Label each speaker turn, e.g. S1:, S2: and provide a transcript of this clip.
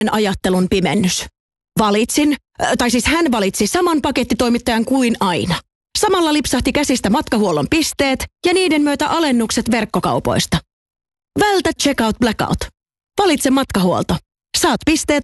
S1: ajattelun pimennys. Hän valitsi saman pakettitoimittajan kuin aina. Samalla lipsahti käsistä matkahuollon pisteet ja niiden myötä alennukset verkkokaupoista. Vältä checkout blackout. Valitse matkahuolto. Saat pisteet